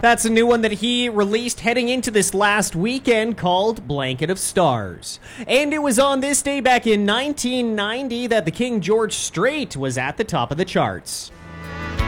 That's a new one that he released heading into this last weekend called Blanket of Stars. And it was on this day back in 1990 that the King George Strait was at the top of the charts.